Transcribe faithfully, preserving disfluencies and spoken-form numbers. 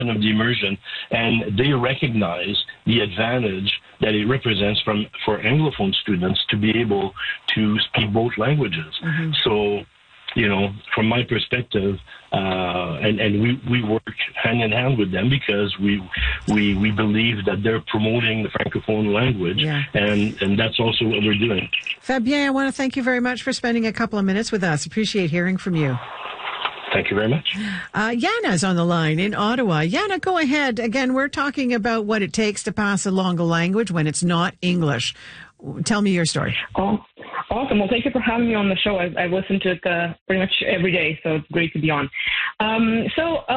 of the immersion, and they recognize the advantage that it represents from for Anglophone students to be able to speak both languages. Mm-hmm. So, you know, from my perspective, uh, and, and we, we work hand in hand with them because we we we believe that they're promoting the Francophone language, yeah. and, and that's also what we're doing. Fabien, I want to thank you very much for spending a couple of minutes with us. Appreciate hearing from you. Thank you very much. Uh, Yana's on the line in Ottawa. Yana, go ahead. Again, we're talking about what it takes to pass along a language when it's not English. Tell me your story. Oh, awesome. Well, thank you for having me on the show. I've, I've listened to it uh, pretty much every day, so it's great to be on. Um, so, uh,